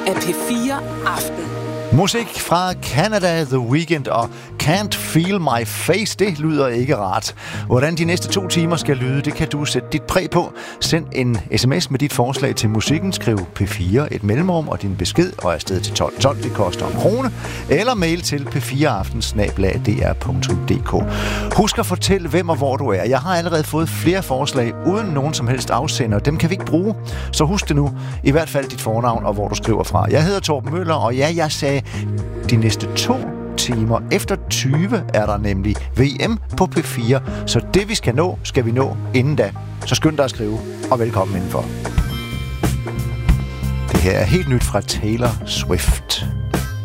af P4 Aften. Musik fra Canada, The Weeknd og Can't Feel My Face, det lyder ikke rart. Hvordan de næste 2 timer skal lyde, det kan du sætte dit præg på. Send en sms med dit forslag til musikken, skriv P4, et mellemrum og din besked, og afsted til 1212, det koster 1 krone, eller mail til p4aften@dr.dk. Husk at fortælle, hvem og hvor du er. Jeg har allerede fået flere forslag uden nogen som helst afsender, dem kan vi ikke bruge, så husk det nu, i hvert fald dit fornavn og hvor du skriver fra. Jeg hedder Torben Møller, og ja, jeg sagde de næste 2 timer efter 20 er der nemlig VM på P4. Så det vi skal nå, skal vi nå inden da. Så skynd dig at skrive, og velkommen indenfor. Det her er helt nyt fra Taylor Swift.